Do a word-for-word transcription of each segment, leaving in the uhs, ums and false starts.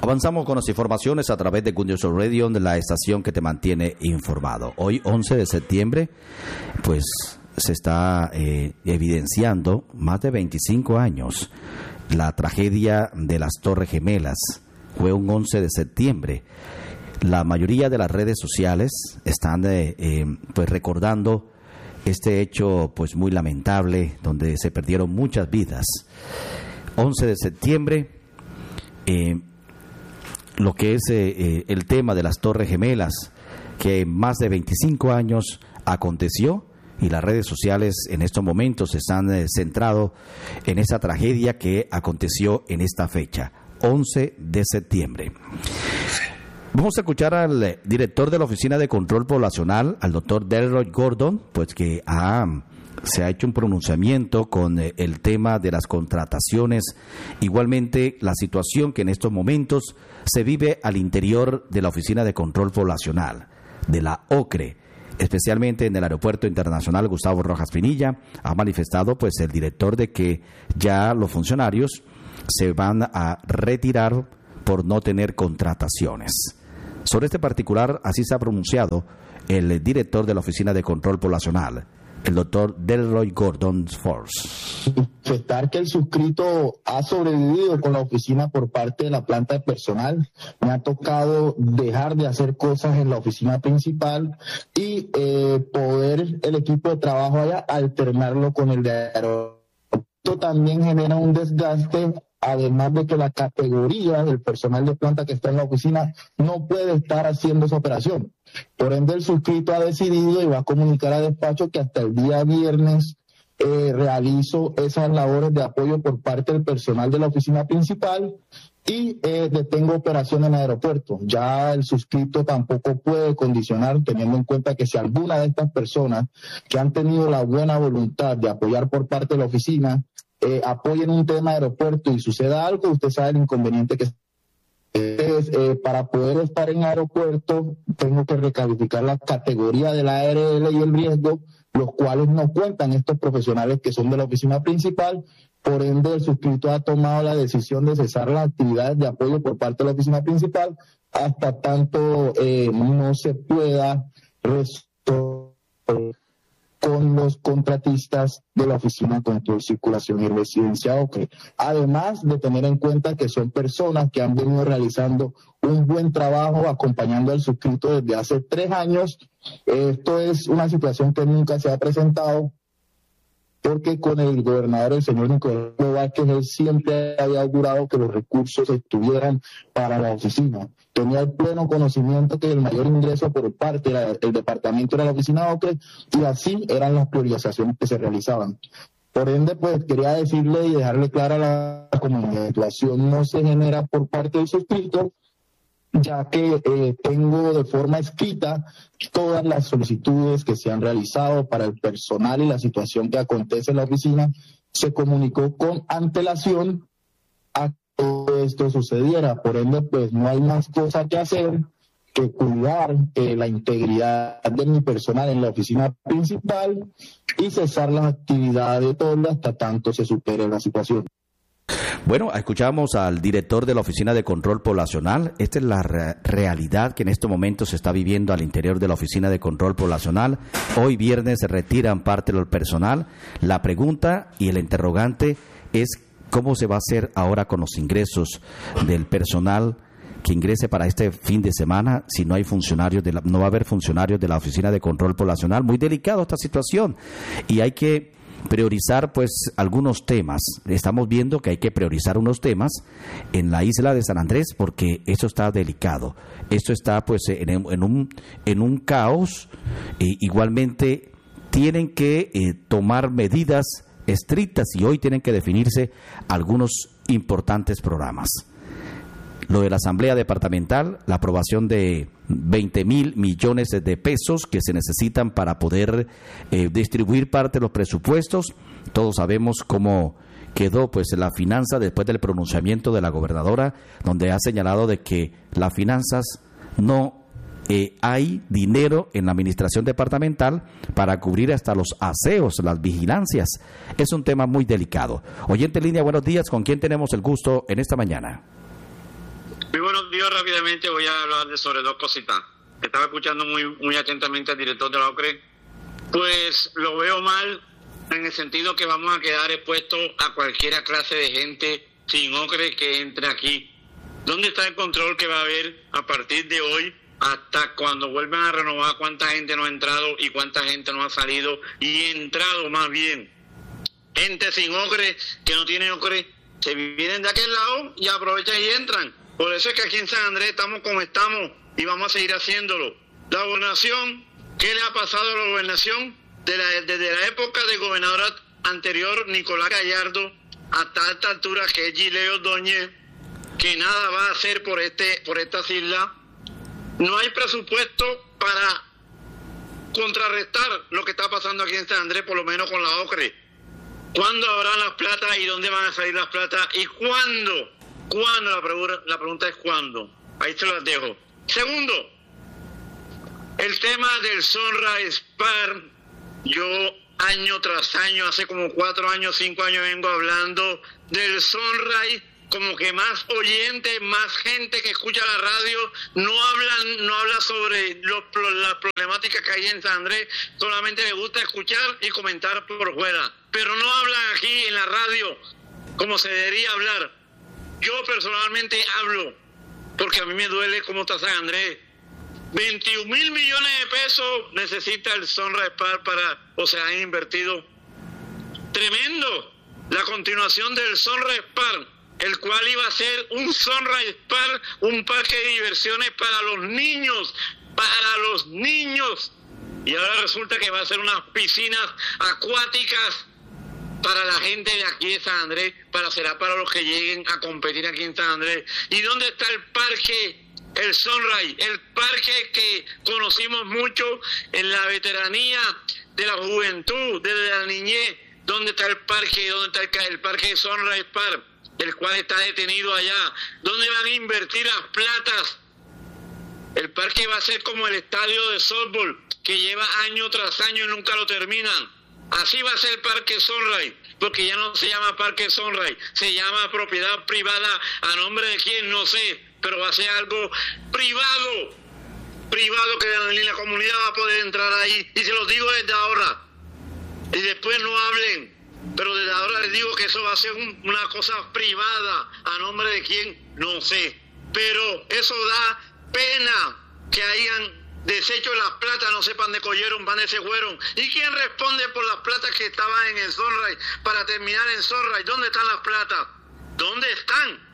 Avanzamos con las informaciones a través de Good News Radio, de la estación que te mantiene informado. Hoy, once de septiembre, pues se está eh, evidenciando más de veinticinco años la tragedia de las Torres Gemelas. Fue un once de septiembre. La mayoría de las redes sociales están eh, eh, pues recordando este hecho pues muy lamentable, donde se perdieron muchas vidas. once de septiembre, eh, lo que es eh, eh, el tema de las Torres Gemelas, que más de veinticinco años aconteció, y las redes sociales en estos momentos están eh, centrados en esa tragedia que aconteció en esta fecha, once de septiembre. Vamos a escuchar al director de la Oficina de Control Poblacional, al doctor Delroy Gordon, pues que ha, se ha hecho un pronunciamiento con el tema de las contrataciones, igualmente la situación que en estos momentos se vive al interior de la Oficina de Control Poblacional, de la OCRE, especialmente en el Aeropuerto Internacional Gustavo Rojas Pinilla. Ha manifestado pues el director de que ya los funcionarios se van a retirar por no tener contrataciones. Sobre este particular, así se ha pronunciado el director de la Oficina de Control Poblacional, el doctor Delroy Gordon Force. Manifestar que el suscrito ha sobrevivido con la oficina por parte de la planta de personal. Me ha tocado dejar de hacer cosas en la oficina principal y eh, poder el equipo de trabajo allá alternarlo con el de aeropuerto. Esto también genera un desgaste, además de que la categoría del personal de planta que está en la oficina no puede estar haciendo esa operación. Por ende, el suscrito ha decidido y va a comunicar a despacho que hasta el día viernes eh, realizo esas labores de apoyo por parte del personal de la oficina principal y eh, detengo operación en el aeropuerto. Ya el suscrito tampoco puede condicionar, teniendo en cuenta que si alguna de estas personas que han tenido la buena voluntad de apoyar por parte de la oficina eh, apoyen un tema de aeropuerto y suceda algo, usted sabe el inconveniente que es. Entonces, eh, para poder estar en aeropuerto, tengo que recalificar la categoría de la A R L y el riesgo, los cuales no cuentan estos profesionales que son de la oficina principal. Por ende, el suscrito ha tomado la decisión de cesar las actividades de apoyo por parte de la oficina principal hasta tanto eh, no se pueda resolver con los contratistas de la Oficina de Control, Circulación y Residencia OCRE. Además de tener en cuenta que son personas que han venido realizando un buen trabajo acompañando al suscrito desde hace tres años. Esto es una situación que nunca se ha presentado, porque con el gobernador, el señor Nicolás Vázquez, él siempre había augurado que los recursos estuvieran para la oficina. Tenía el pleno conocimiento que el mayor ingreso por parte del departamento era la oficina OCRE, y así eran las priorizaciones que se realizaban. Por ende, pues quería decirle y dejarle clara a la comunidad, la situación no se genera por parte del suscrito, ya que eh, tengo de forma escrita todas las solicitudes que se han realizado para el personal y la situación que acontece en la oficina. Se comunicó con antelación a que todo esto sucediera. Por ende, pues no hay más cosa que hacer que cuidar eh, la integridad de mi personal en la oficina principal y cesar las actividades de todo hasta tanto se supere la situación. Bueno, escuchamos al director de la Oficina de Control Poblacional. Esta es la re- realidad que en estos momentos se está viviendo al interior de la Oficina de Control Poblacional. Hoy viernes se retiran parte del personal. La pregunta y el interrogante es cómo se va a hacer ahora con los ingresos del personal que ingrese para este fin de semana si no hay funcionarios de la, no va a haber funcionarios de la Oficina de Control Poblacional. Muy delicado esta situación y hay que priorizar pues algunos temas. Estamos viendo que hay que priorizar unos temas en la isla de San Andrés porque esto está delicado. Esto está pues en, en un en un caos. Eh, igualmente tienen que eh, tomar medidas estrictas y hoy tienen que definirse algunos importantes programas. Lo de la Asamblea Departamental, la aprobación de veinte mil millones de pesos que se necesitan para poder eh, distribuir parte de los presupuestos. Todos sabemos cómo quedó pues la finanza después del pronunciamiento de la gobernadora, donde ha señalado de que las finanzas no eh, hay dinero en la administración departamental para cubrir hasta los aseos, las vigilancias. Es un tema muy delicado. Oyente en línea, buenos días. ¿Con quién tenemos el gusto en esta mañana? Muy buenos días. Rápidamente voy a hablar de sobre dos cositas. Estaba escuchando muy muy atentamente al director de la OCRE. Pues lo veo mal en el sentido que vamos a quedar expuestos a cualquier clase de gente sin OCRE que entre aquí. ¿Dónde está el control que va a haber a partir de hoy hasta cuando vuelvan a renovar cuánta gente no ha entrado y cuánta gente no ha salido y entrado más bien? Gente sin OCRE, que no tiene OCRE, se vienen de aquel lado y aprovechan y entran. Por eso es que aquí en San Andrés estamos como estamos y vamos a seguir haciéndolo. La gobernación, ¿qué le ha pasado a la gobernación? De la, desde la época del gobernador anterior, Nicolás Gallardo, hasta esta altura, que es Gileo Ordóñez, que nada va a hacer por este por estas islas. No hay presupuesto para contrarrestar lo que está pasando aquí en San Andrés, por lo menos con la OCRE. ¿Cuándo habrán las platas y dónde van a salir las platas? ¿Y cuándo? ¿Cuándo? La pregunta, la pregunta es ¿cuándo? Ahí se las dejo. Segundo, el tema del Sunrise Park. Yo año tras año, hace como cuatro años, cinco años vengo hablando del Sunrise, como que más oyentes, más gente que escucha la radio, no hablan, no habla sobre los, las problemáticas que hay en San Andrés, solamente les gusta escuchar y comentar por fuera, pero no hablan aquí en la radio como se debería hablar. Yo personalmente hablo, porque a mí me duele cómo está San Andrés. veintiún mil millones de pesos necesita el Sunrise Park para, o sea, han invertido. Tremendo. La continuación del Sunrise Park, el cual iba a ser un Sunrise Park, un parque de diversiones para los niños, para los niños. Y ahora resulta que va a ser unas piscinas acuáticas para la gente de aquí de San Andrés, para será para los que lleguen a competir aquí en San Andrés. ¿Y dónde está el parque? El Sunrise, el parque que conocimos mucho en la veteranía de la juventud, desde la niñez. ¿Dónde está el parque? ¿Dónde está el, el parque de Sunrise Park? El cual está detenido allá. ¿Dónde van a invertir las platas? El parque va a ser como el estadio de softball, que lleva año tras año y nunca lo terminan. Así va a ser el Parque Sunrise, porque ya no se llama Parque Sunrise, se llama propiedad privada, a nombre de quién, no sé, pero va a ser algo privado, privado que ni la comunidad va a poder entrar ahí, y se los digo desde ahora, y después no hablen, pero desde ahora les digo que eso va a ser un, una cosa privada, a nombre de quién, no sé, pero eso da pena que hayan desecho las platas, no sepan de cogieron, van de se fueron. ¿Y quién responde por las platas que estaban en el Sunrise para terminar en Sunrise? ¿Dónde están las platas? ¿Dónde están?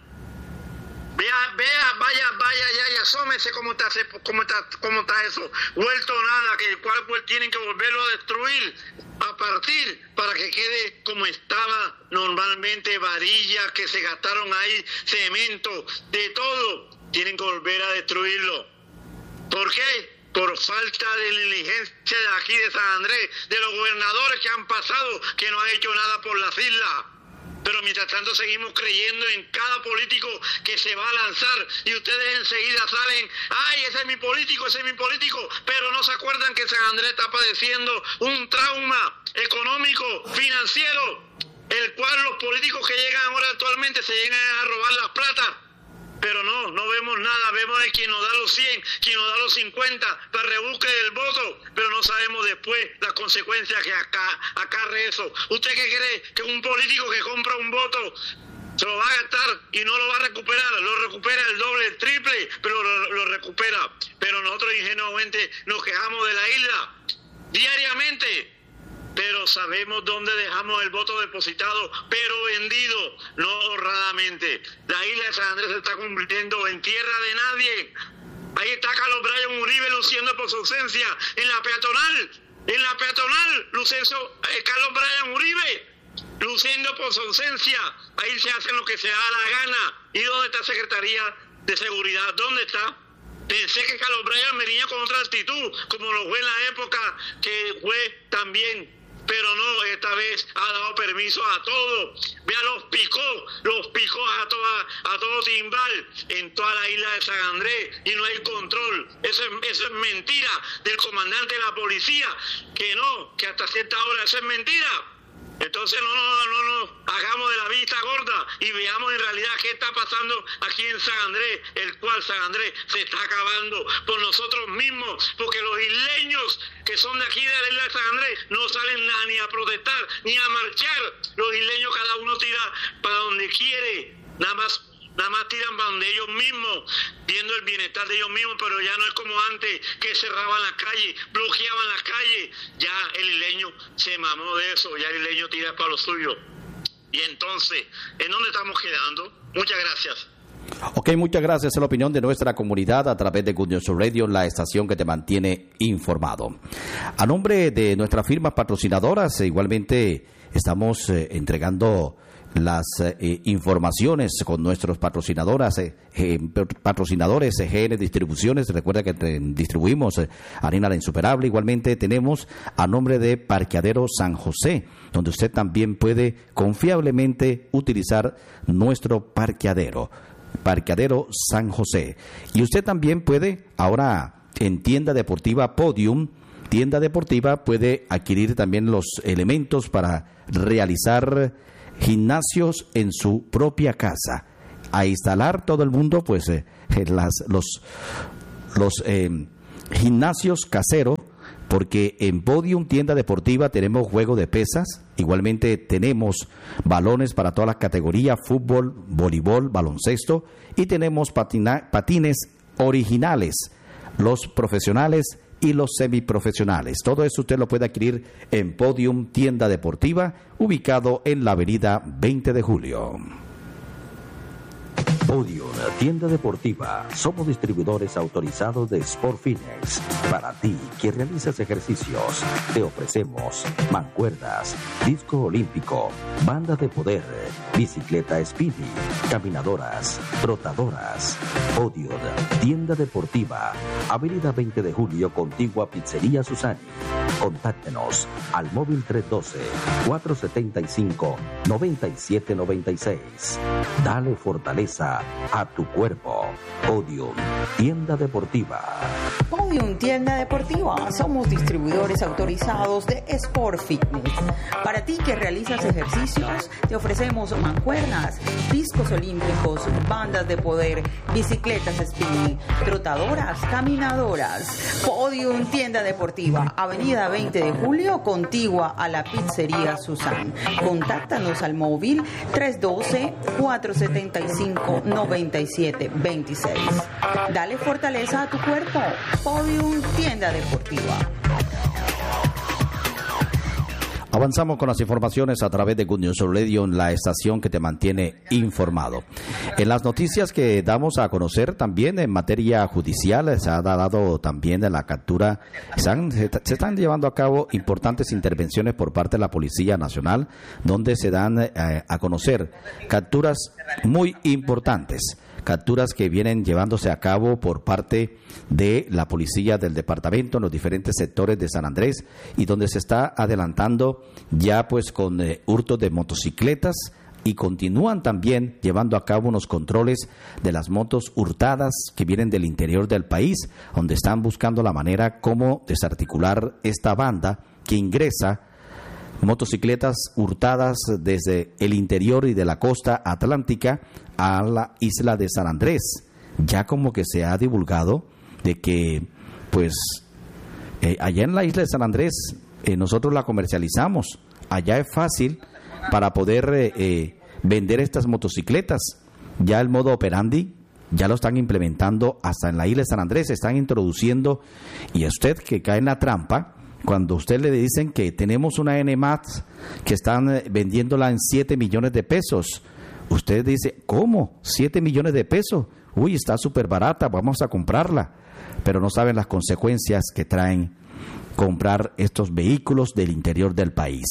Vea, vea, vaya, vaya, ya, y asómese cómo está, cómo está, cómo está eso. Vuelto nada, que el cual pues, tienen que volverlo a destruir, a partir, para que quede como estaba normalmente, varillas que se gastaron ahí, cemento, de todo, tienen que volver a destruirlo. ¿Por qué? Por falta de diligencia de aquí de San Andrés, de los gobernadores que han pasado, que no han hecho nada por las islas. Pero mientras tanto seguimos creyendo en cada político que se va a lanzar y ustedes enseguida salen, ay, ese es mi político, ese es mi político, pero no se acuerdan que San Andrés está padeciendo un trauma económico, financiero, el cual los políticos que llegan ahora actualmente se llegan a robar las plata. Pero no, no vemos nada, vemos de quien nos da los cien, quien nos da los cincuenta, para rebusque del voto, pero no sabemos después las consecuencias que acá, acarre eso. ¿Usted qué cree? Que un político que compra un voto se lo va a gastar y no lo va a recuperar, lo recupera el doble, el triple, pero lo, lo recupera. Pero nosotros ingenuamente nos quejamos de la isla diariamente. Pero sabemos dónde dejamos el voto depositado, pero vendido, no honradamente. La isla de San Andrés se está convirtiendo en tierra de nadie. Ahí está Carlos Bryan Uribe luciendo por su ausencia en la peatonal. En la peatonal, lucenso, eh, Carlos Bryan Uribe luciendo por su ausencia. Ahí se hacen lo que se da la gana. ¿Y dónde está Secretaría de Seguridad? ¿Dónde está? Pensé que Carlos Bryan venía con otra actitud, como lo fue en la época que fue también. Pero no, esta vez ha dado permiso a todo. Vea, los picó, los picó a toda, a todo timbal en toda la isla de San Andrés y no hay control. Eso es, eso es mentira del comandante de la policía, que no, que hasta cierta hora eso es mentira. Entonces no, no, no nos hagamos de la vista gorda y veamos en realidad qué está pasando aquí en San Andrés, el cual San Andrés se está acabando por nosotros mismos, porque los isleños que son de aquí de la isla de San Andrés no salen nada, ni a protestar, ni a marchar. Los isleños cada uno tira para donde quiere, nada más Nada más tiran para donde ellos mismos, viendo el bienestar de ellos mismos, pero ya no es como antes, que cerraban las calles, bloqueaban las calles. Ya el isleño se mamó de eso, ya el isleño tira para lo suyo. Y entonces, ¿en dónde estamos quedando? Muchas gracias. Ok, muchas gracias. Es la opinión de nuestra comunidad a través de Good News Radio, la estación que te mantiene informado. A nombre de nuestras firmas patrocinadoras, igualmente estamos eh, entregando las eh, informaciones con nuestros patrocinadoras, eh, eh, patrocinadores eh, G N Distribuciones. Recuerda que te, distribuimos eh, harina La Insuperable. Igualmente tenemos a nombre de Parqueadero San José, donde usted también puede confiablemente utilizar nuestro parqueadero, Parqueadero San José. Y usted también puede ahora en Tienda Deportiva Podium, Tienda Deportiva, puede adquirir también los elementos para realizar gimnasios en su propia casa, a instalar todo el mundo pues eh, las, los, los eh, gimnasios caseros, porque en Podium Tienda Deportiva tenemos juego de pesas, igualmente tenemos balones para todas las categorías, fútbol, voleibol, baloncesto, y tenemos patina, patines originales, los profesionales y los semiprofesionales. Todo eso usted lo puede adquirir en Podium Tienda Deportiva, ubicado en la avenida veinte de julio. Podium Tienda Deportiva. Somos distribuidores autorizados de Sport Fitness. Para ti que realizas ejercicios, te ofrecemos mancuerdas, disco olímpico, banda de poder, bicicleta spinning, caminadoras, trotadoras. Podium Tienda Deportiva. Avenida veinte de julio, contigua Pizzería Susani. Contáctenos al móvil tres uno dos, cuatro siete cinco, nueve siete nueve seis. Dale fortaleza a tu cuerpo. Podium Tienda Deportiva. Podium Tienda Deportiva. Somos distribuidores autorizados de Sport Fitness. Para ti que realizas ejercicios, te ofrecemos mancuernas, discos olímpicos, bandas de poder, bicicletas spinning, trotadoras, caminadoras. Podium Tienda Deportiva. Avenida veinte de julio, contigua a la Pizzería Susan. Contáctanos al móvil tres uno dos, cuatro siete cinco, nueve siete dos seis. Dale fortaleza a tu cuerpo. Podium Tienda Deportiva. Avanzamos con las informaciones a través de Good News Radio, la estación que te mantiene informado. En las noticias que damos a conocer también en materia judicial, se ha dado también de la captura, se, han, se, se están llevando a cabo importantes intervenciones por parte de la Policía Nacional, donde se dan eh, a conocer capturas muy importantes. Capturas que vienen llevándose a cabo por parte de la policía del departamento en los diferentes sectores de San Andrés, y donde se está adelantando ya pues con eh, hurtos de motocicletas, y continúan también llevando a cabo unos controles de las motos hurtadas que vienen del interior del país, donde están buscando la manera cómo desarticular esta banda que ingresa motocicletas hurtadas desde el interior y de la costa atlántica a la isla de San Andrés. Ya como que se ha divulgado de que pues eh, allá en la isla de San Andrés eh, nosotros la comercializamos. Allá es fácil para poder eh, eh, vender estas motocicletas. Ya el modo operandi ya lo están implementando hasta en la isla de San Andrés, se están introduciendo, y a usted que cae en la trampa cuando usted le dicen que tenemos una N M A T que están vendiéndola en siete millones de pesos. Usted dice, ¿cómo? ¿siete millones de pesos? Uy, está súper barata, vamos a comprarla. Pero no saben las consecuencias que traen comprar estos vehículos del interior del país.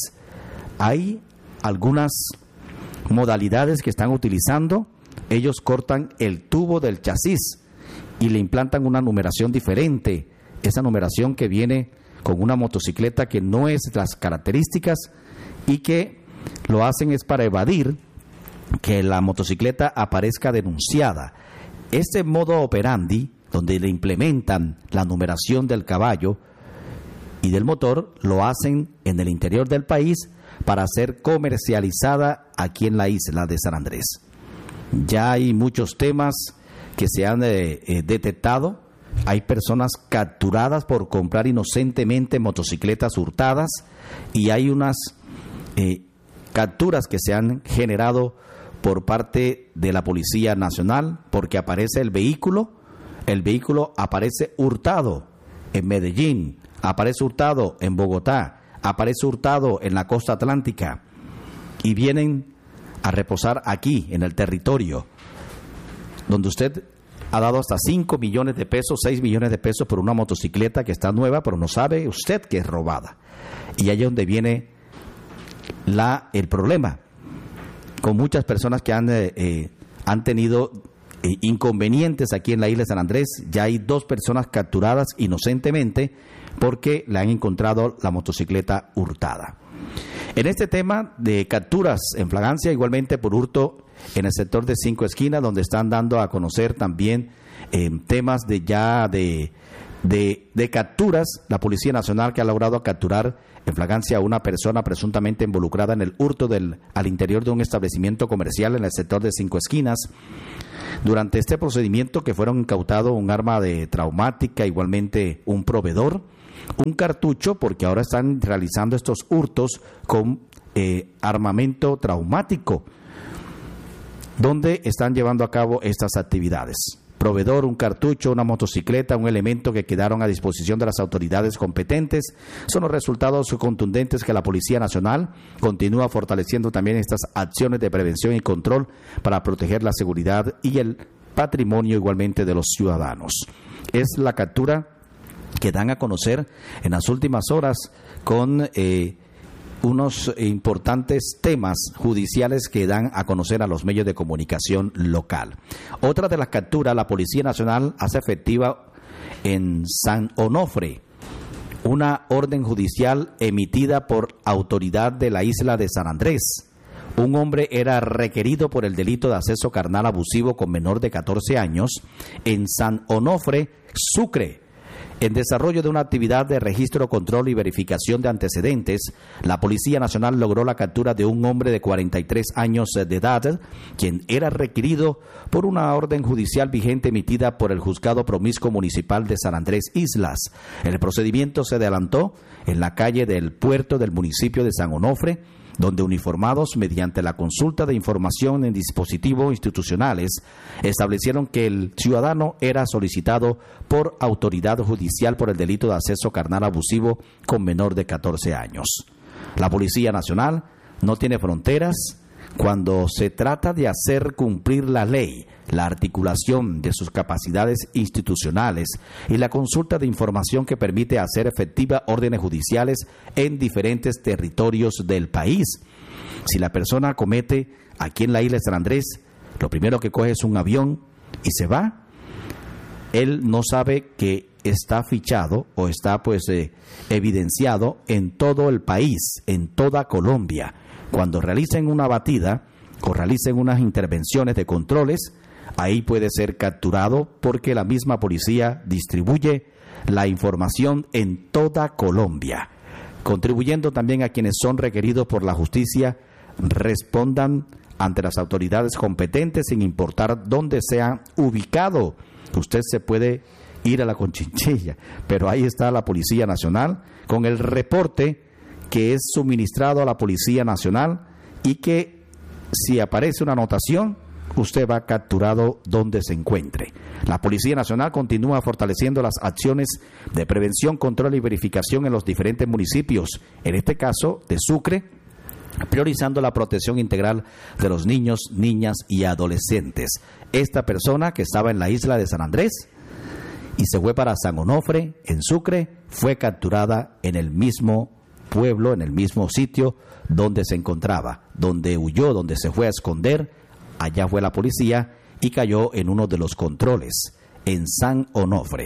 Hay algunas modalidades que están utilizando. Ellos cortan el tubo del chasis y le implantan una numeración diferente. Esa numeración que viene con una motocicleta que no es las características, y que lo hacen es para evadir que la motocicleta aparezca denunciada. Este modo operandi, donde le implementan la numeración del caballo y del motor, lo hacen en el interior del país para ser comercializada aquí en la isla de San Andrés. Ya hay muchos temas que se han eh, eh, detectado. Hay personas capturadas por comprar inocentemente motocicletas hurtadas y hay unas eh, capturas que se han generado por parte de la Policía Nacional porque aparece el vehículo, el vehículo aparece hurtado en Medellín, aparece hurtado en Bogotá, aparece hurtado en la costa atlántica y vienen a reposar aquí en el territorio donde usted ha dado hasta cinco millones de pesos, seis millones de pesos por una motocicleta que está nueva, pero no sabe usted que es robada. Y ahí es donde viene la, el problema, con muchas personas que han, eh, eh, han tenido eh, inconvenientes aquí en la isla de San Andrés. Ya hay dos personas capturadas inocentemente porque le han encontrado la motocicleta hurtada. En este tema de capturas en flagrancia, igualmente por hurto en el sector de Cinco Esquinas, donde están dando a conocer también eh, temas de ya de, de, de capturas, la Policía Nacional que ha logrado capturar en flagrancia a una persona presuntamente involucrada en el hurto del, al interior de un establecimiento comercial en el sector de Cinco Esquinas. Durante este procedimiento que fueron incautados un arma de traumática, igualmente un proveedor, un cartucho, porque ahora están realizando estos hurtos con eh, armamento traumático, donde están llevando a cabo estas actividades. Proveedor, un cartucho, una motocicleta, un elemento que quedaron a disposición de las autoridades competentes. Son los resultados contundentes que la Policía Nacional continúa fortaleciendo también estas acciones de prevención y control para proteger la seguridad y el patrimonio igualmente de los ciudadanos. Es la captura que dan a conocer en las últimas horas con eh, unos importantes temas judiciales que dan a conocer a los medios de comunicación local. Otra de las capturas, la Policía Nacional hace efectiva en San Onofre una orden judicial emitida por autoridad de la isla de San Andrés. Un hombre era requerido por el delito de acceso carnal abusivo con menor de catorce años en San Onofre, Sucre. En desarrollo de una actividad de registro, control y verificación de antecedentes, la Policía Nacional logró la captura de un hombre de cuarenta y tres años de edad, quien era requerido por una orden judicial vigente emitida por el Juzgado Promiscuo Municipal de San Andrés Islas. El procedimiento se adelantó en la calle del puerto del municipio de San Onofre, donde uniformados, mediante la consulta de información en dispositivos institucionales, establecieron que el ciudadano era solicitado por autoridad judicial por el delito de acceso carnal abusivo con menor de catorce años. La Policía Nacional no tiene fronteras cuando se trata de hacer cumplir la ley, la articulación de sus capacidades institucionales y la consulta de información que permite hacer efectiva órdenes judiciales en diferentes territorios del país. Si la persona comete aquí en la isla de San Andrés, lo primero que coge es un avión y se va, él no sabe que está fichado o está pues eh, evidenciado en todo el país, en toda Colombia. Cuando realicen una batida o realicen unas intervenciones de controles, ahí puede ser capturado porque la misma policía distribuye la información en toda Colombia, contribuyendo también a quienes son requeridos por la justicia respondan ante las autoridades competentes sin importar dónde sea ubicado. Usted se puede ir a la Conchinchilla, pero ahí está la Policía Nacional con el reporte que es suministrado a la Policía Nacional y que si aparece una anotación, usted va capturado donde se encuentre. La Policía Nacional continúa fortaleciendo las acciones de prevención, control y verificación en los diferentes municipios, en este caso de Sucre, priorizando la protección integral de los niños, niñas y adolescentes. Esta persona que estaba en la isla de San Andrés y se fue para San Onofre, en Sucre, fue capturada en el mismo pueblo, en el mismo sitio donde se encontraba, donde huyó, donde se fue a esconder. Allá fue la policía y cayó en uno de los controles, en San Onofre.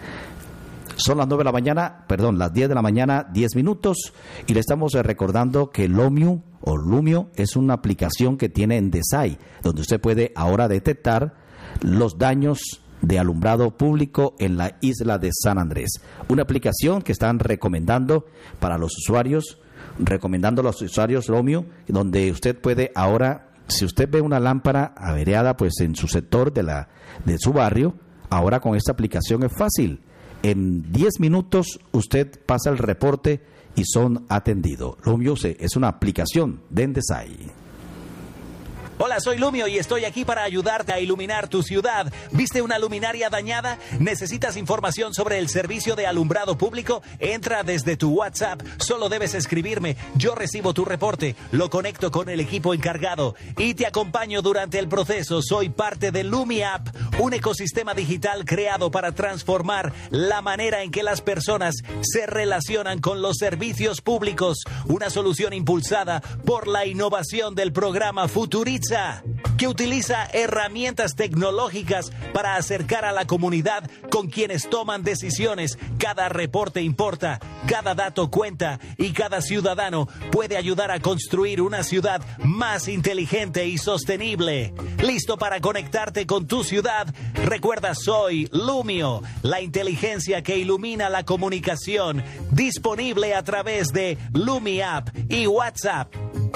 Son las nueve de la mañana, perdón, las diez de la mañana, diez minutos, y le estamos recordando que Lomiu o Lumio es una aplicación que tiene en Desai, donde usted puede ahora detectar los daños de alumbrado público en la isla de San Andrés. Una aplicación que están recomendando para los usuarios recomendando a los usuarios, Romeo, donde usted puede ahora, si usted ve una lámpara averiada pues en su sector de la de su barrio, ahora con esta aplicación es fácil. En diez minutos usted pasa el reporte y son atendidos. Romeo es una aplicación de Endesai. Hola, soy Lumio y estoy aquí para ayudarte a iluminar tu ciudad. ¿Viste una luminaria dañada? ¿Necesitas información sobre el servicio de alumbrado público? Entra desde tu WhatsApp. Solo debes escribirme. Yo recibo tu reporte, lo conecto con el equipo encargado y te acompaño durante el proceso. Soy parte de Lumi App, un ecosistema digital creado para transformar la manera en que las personas se relacionan con los servicios públicos. Una solución impulsada por la innovación del programa Futurizza, que utiliza herramientas tecnológicas para acercar a la comunidad con quienes toman decisiones. Cada reporte importa, cada dato cuenta y cada ciudadano puede ayudar a construir una ciudad más inteligente y sostenible. ¿Listo para conectarte con tu ciudad? Recuerda, soy Lumio, la inteligencia que ilumina la comunicación, disponible a través de Lumi App y WhatsApp.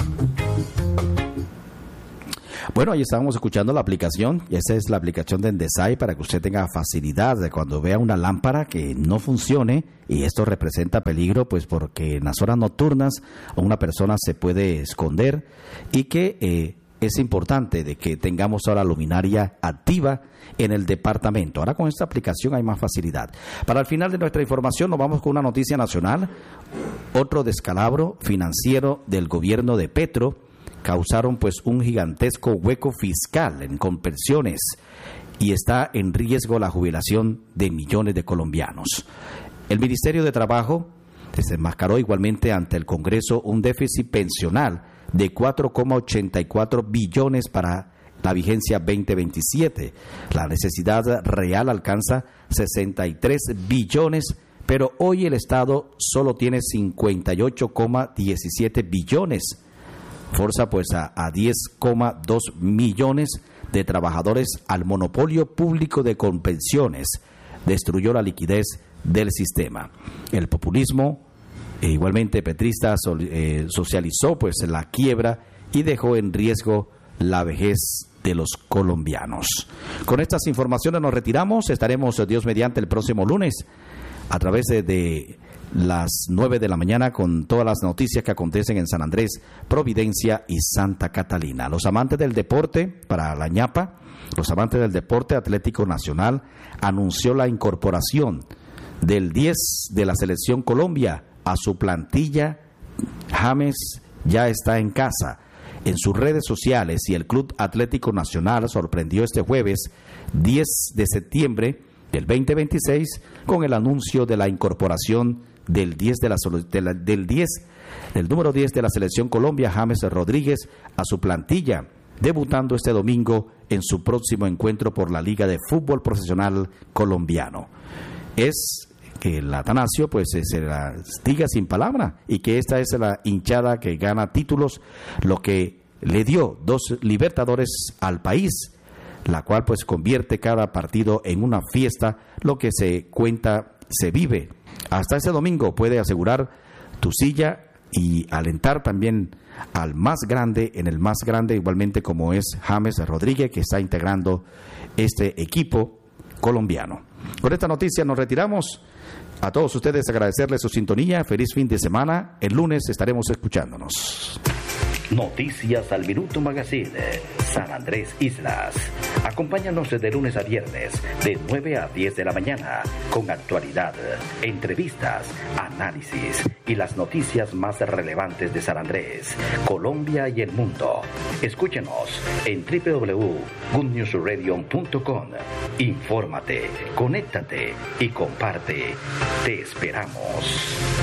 Bueno, ahí estábamos escuchando la aplicación, y esa es la aplicación de Endesai para que usted tenga facilidad de cuando vea una lámpara que no funcione, y esto representa peligro, pues porque en las horas nocturnas una persona se puede esconder, y que eh, es importante de que tengamos ahora luminaria activa en el departamento. Ahora con esta aplicación hay más facilidad. Para el final de nuestra información nos vamos con una noticia nacional. Otro descalabro financiero del gobierno de Petro causaron pues un gigantesco hueco fiscal en compensiones y está en riesgo la jubilación de millones de colombianos. El Ministerio de Trabajo desenmascaró igualmente ante el Congreso un déficit pensional de cuatro coma ochenta y cuatro billones para la vigencia veinte veintisiete. La necesidad real alcanza sesenta y tres billones, pero hoy el Estado solo tiene cincuenta y ocho coma diecisiete billones. Forza pues a, a diez coma dos millones de trabajadores al monopolio público de compensiones. Destruyó la liquidez del sistema. El populismo, e igualmente petrista, sol, eh, socializó pues la quiebra y dejó en riesgo la vejez de los colombianos. Con estas informaciones nos retiramos. Estaremos, Dios mediante, el próximo lunes a través de, de las nueve de la mañana con todas las noticias que acontecen en San Andrés, Providencia y Santa Catalina. Los amantes del deporte, para la ñapa, los amantes del deporte, Atlético Nacional anunció la incorporación del diez de la Selección Colombia a su plantilla. James ya está en casa. En sus redes sociales, y el Club Atlético Nacional sorprendió este jueves diez de septiembre del veinte veintiséis con el anuncio de la incorporación del diez de la, de la, del diez del número diez de la Selección Colombia, James Rodríguez, a su plantilla, debutando este domingo en su próximo encuentro por la Liga de Fútbol Profesional Colombiano. Es que el Atanasio pues se la diga sin palabra, y que esta es la hinchada que gana títulos, lo que le dio dos Libertadores al país, la cual pues convierte cada partido en una fiesta. Lo que se cuenta se vive. Hasta ese domingo puede asegurar tu silla y alentar también al más grande en el más grande, igualmente como es James Rodríguez, que está integrando este equipo colombiano. Con esta noticia nos retiramos. A todos ustedes agradecerles su sintonía. Feliz fin de semana. El lunes estaremos escuchándonos. Noticias al Minuto Magazine, San Andrés Islas. Acompáñanos de lunes a viernes, de nueve a diez de la mañana, con actualidad, entrevistas, análisis y las noticias más relevantes de San Andrés, Colombia y el mundo. Escúchenos en doble u doble u doble u punto good news radio punto com. Infórmate, conéctate y comparte. Te esperamos.